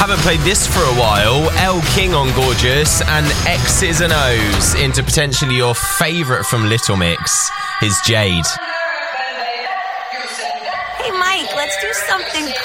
haven't played this for a while. Elle King on Gorgeous and X's and O's into potentially your favourite from Little Mix. Here's Jade. Hey, Mike, let's do something